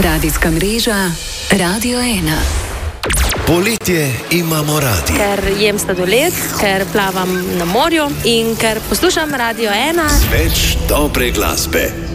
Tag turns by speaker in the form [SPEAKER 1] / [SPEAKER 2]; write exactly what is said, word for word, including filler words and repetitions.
[SPEAKER 1] Radijska mreža Radio ena.
[SPEAKER 2] Poletje imamo radi.
[SPEAKER 3] Ker jem sladoled, ker plavam na morju in ker poslušam Radio ena.
[SPEAKER 2] Več dobre glasbe.